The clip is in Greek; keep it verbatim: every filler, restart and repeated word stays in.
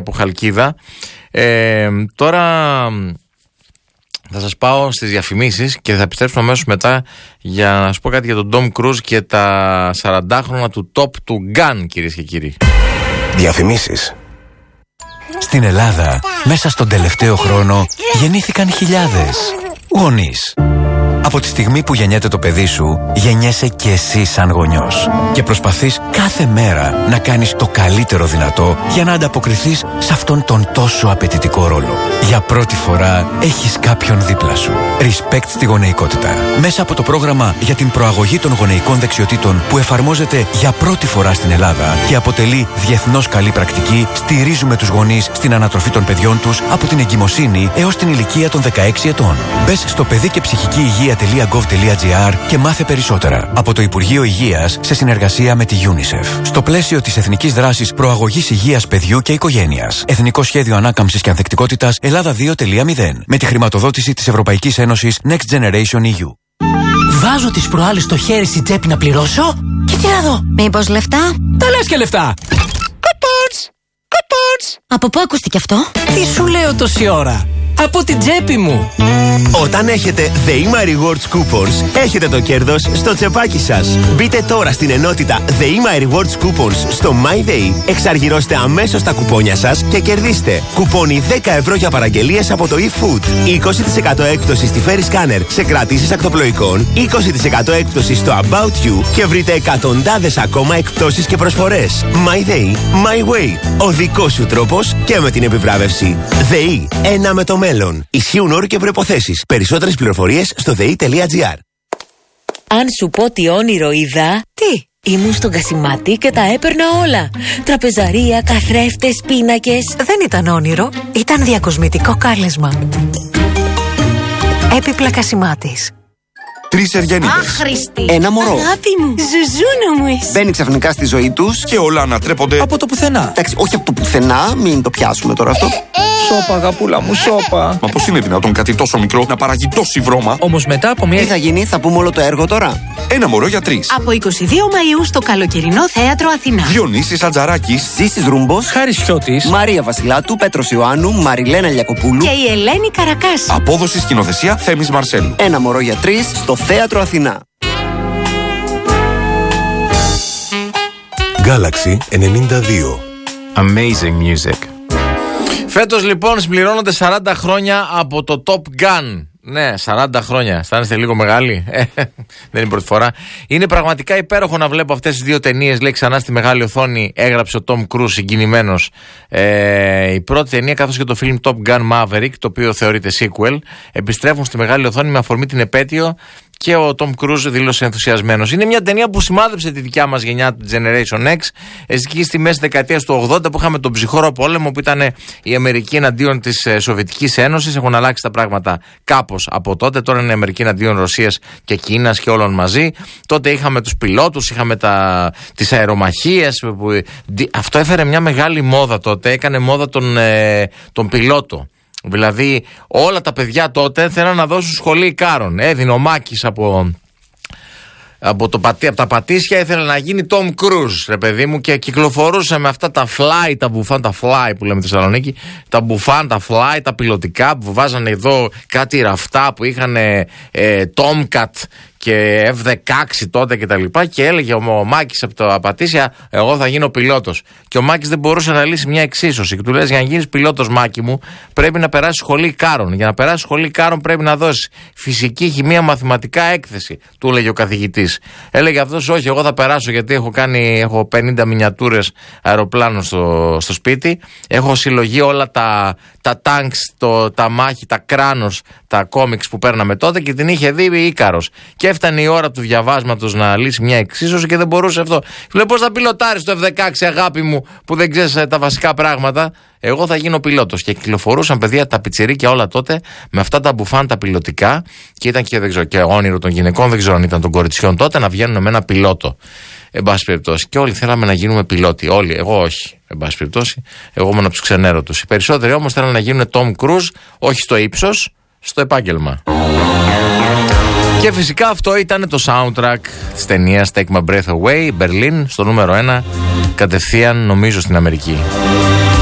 από Χαλκίδα. Ε, τώρα θα σας πάω στις διαφημίσεις και θα επιστρέψουμε αμέσως μετά για να σας πω κάτι για τον Tom Cruise και τα σαραντάχρονα του Top του Gun, κυρίες και κύριοι. Διαφημίσεις. Στην Ελλάδα, μέσα στον τελευταίο χρόνο, γεννήθηκαν χιλιάδες γονείς. Από τη στιγμή που γεννιέται το παιδί σου, γεννιέσαι και εσύ σαν γονιός. Και προσπαθείς κάθε μέρα να κάνεις το καλύτερο δυνατό για να ανταποκριθείς σε αυτόν τον τόσο απαιτητικό ρόλο. Για πρώτη φορά έχεις κάποιον δίπλα σου. Respect στη γονεϊκότητα. Μέσα από το πρόγραμμα για την προαγωγή των γονεϊκών δεξιοτήτων που εφαρμόζεται για πρώτη φορά στην Ελλάδα και αποτελεί διεθνώς καλή πρακτική, στηρίζουμε τους γονείς στην ανατροφή των παιδιών τους από την εγκυμοσύνη έως την ηλικία των δεκαέξι ετών. Μπες στο παιδί και ψυχική υγεία τελεία γκοβ τελεία τζι άρ και μάθε περισσότερα. Από το Υπουργείο Υγείας σε συνεργασία με τη UNICEF. Στο πλαίσιο της Εθνικής Δράσης Προαγωγής Υγείας Παιδιού και Οικογένειας. Εθνικό Σχέδιο Ανάκαμψης και Ανθεκτικότητας Ελλάδα δύο τελεία μηδέν. Με τη χρηματοδότηση της Ευρωπαϊκής Ένωσης Next Generation ι γιου. Βάζω τις προάλλες στο χέρι στην τσέπη να πληρώσω και τι να δω. Μήπως λεφτά? Τα λες και λεφτά. Coupons! Coupons! Από πού ακούστηκε αυτό? Τι σου λέω τόση ώρα? Από την τσέπη μου. Όταν έχετε ΔΕΗΜΑ Rewards Coupons, έχετε το κέρδος στο τσεπάκι σας. Μπείτε τώρα στην ενότητα ΔΕΗΜΑ Rewards Coupons στο MyDay, εξαργυρώστε αμέσως τα κουπόνια σας και κερδίστε κουπόνι δέκα ευρώ για παραγγελίες από το eFood, είκοσι τοις εκατό έκπτωση στη Ferry Scanner σε κρατήσεις ακτοπλοϊκών, είκοσι τοις εκατό έκπτωση στο About You και βρείτε εκατοντάδες ακόμα εκπτώσεις και προσφορές. MyDay, My Way. Ο δικός σου τρόπος και με την επιβράβευση. ΔΕΗ, ένα με το μέλλον. Ισχύουν όροι και προϋποθέσεις. Περισσότερες πληροφορίες στο δε ι τελεία τζι άρ. Αν σου πω τι όνειρο είδα. Τι? Ήμουν στον Κασιμάτη και τα έπαιρνα όλα. Τραπεζαρία, καθρέφτες, πίνακες. Δεν ήταν όνειρο, ήταν διακοσμητικό κάλεσμα. Έπιπλα Κασιμάτης. Τρεις Εργενίδες. Άχρηστη. Ένα μωρό. Αγάπη μου, ζουζούνα μου εσύ. Μπαίνει ξαφνικά στη ζωή τους και όλα ανατρέπονται Από το πουθενά. Εντάξει, όχι από το πουθενά, μην το πιάσουμε τώρα αυτό. Σώπα, αγαπούλα μου, σώπα. Μα πώς είναι δυνατόν κάτι τόσο μικρό να παράγει τόση βρώμα? Όμως μετά από Τι μια. θα γίνει, θα πούμε όλο το έργο τώρα. Ένα μωρό για τρεις. Από είκοσι δύο Μαΐου στο Καλοκαιρινό Θέατρο Αθηνά. Διονύσης Ατζαράκης, Ζήσης Ρούμπος, Χάρης Χιώτης. Μαρία Βασιλάτου, Πέτρος Ιωάννου, Μαριλένα Λιακοπούλου. Και η Ελένη Καρακάση. απόδοση σκηνοθεσία Θέμης Μαρσέλου. Ένα μωρό για τρεις στο Θέατρο Αθηνά. Galaxy ενενήντα δύο. Amazing music. Φέτος λοιπόν συμπληρώνονται σαράντα χρόνια από το Top Gun. Ναι, σαράντα χρόνια. Αισθάνεστε λίγο μεγάλοι? Ε, δεν είναι η πρώτη φορά. Είναι πραγματικά υπέροχο να βλέπω αυτές τις δύο ταινίες. Λέει ξανά στη μεγάλη οθόνη. Έγραψε ο Tom Cruise συγκινημένος. Ε, η πρώτη ταινία, καθώς και το film Top Gun Maverick, το οποίο θεωρείται sequel, επιστρέφουν στη μεγάλη οθόνη με αφορμή την επέτειο. Και ο Tom Cruise δήλωσε ενθουσιασμένος. Είναι μια ταινία που σημάδεψε τη δικιά μας γενιά, τη Generation X, εκεί στη μέση δεκαετίας του ογδόντα, που είχαμε τον ψυχρό πόλεμο, που ήταν η Αμερική εναντίον της Σοβιετικής Ένωσης. Έχουν αλλάξει τα πράγματα κάπως από τότε. Τώρα είναι η Αμερική εναντίον Ρωσίας και Κίνας και όλων μαζί. Τότε είχαμε τους πιλότους, είχαμε τα, τις αερομαχίες. Που, αυτό έφερε μια μεγάλη μόδα τότε. Έκανε μόδα τον, ε, τον πιλότο. Δηλαδή όλα τα παιδιά τότε θέλαν να δώσουν σχολή Ικάρων. Έδινε ο Μάκης από, από, το, από τα Πατήσια, ήθελε να γίνει Tom Cruise, ρε παιδί μου, και κυκλοφορούσε με αυτά τα fly, τα μπουφάν, τα fly που λέμε στη Θεσσαλονίκη, τα μπουφάν, τα fly, τα πιλωτικά που βάζανε εδώ κάτι ραφτά που είχαν ε, Tomcat και εφ δεκαέξι τότε και τα λοιπά, και έλεγε ο, ο Μάκης από τα Πατήσια, εγώ θα γίνω πιλότος. Και ο Μάκης δεν μπορούσε να λύσει μια εξίσωση και του λέει, για να γίνεις πιλότος, Μάκη μου, πρέπει να περάσεις σχολή Ικάρων. Για να περάσεις σχολή Ικάρων πρέπει να δώσεις φυσική, χημεία, μαθηματικά έκθεση, του έλεγε ο καθηγητής. Έλεγε αυτός, όχι, εγώ θα περάσω γιατί έχω κάνει, έχω πενήντα μινιατούρες αεροπλάνων στο, στο σπίτι, έχω συλλογή όλα τα, τα τάγκς, το, τα μάχη, τα κράνος, τα κόμιξ που παίρναμε τότε, και την είχε δει Ίκαρος. Και έφτανε η ώρα του διαβάσματος να λύσει μια εξίσωση και δεν μπορούσε αυτό. Λέει, πώς θα πιλοτάρεις το εφ δεκαέξι, αγάπη μου, που δεν ξέρεις τα βασικά πράγματα? Εγώ θα γίνω πιλότος. Και κυκλοφορούσαν παιδιά τα πιτσιρίκια όλα τότε με αυτά τα μπουφάν τα πιλωτικά, και ήταν και, δεν ξέρω, και όνειρο των γυναικών, δεν ξέρω αν ήταν των κοριτσιών τότε, να βγαίνουν με ένα πιλότο. Εν πάση περιπτώσει. Και όλοι θέλαμε να γίνουμε πιλότοι. Όλοι. Εγώ όχι. Εν πάση περιπτώσει. Εγώ ήμουν από τους ξενέρωτους. Οι περισσότεροι όμως θέλανε να γίνουν Tom Cruise, όχι στο ύψος, στο επάγγελμα. Και φυσικά αυτό ήταν το soundtrack της ταινίας Take My Breath Away, Berlin, στο νούμερο ένα, κατευθείαν νομίζω στην Αμερική.